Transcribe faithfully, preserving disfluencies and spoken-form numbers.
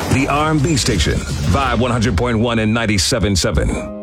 The R and B station, Vibe one hundred point one and ninety-seven point seven.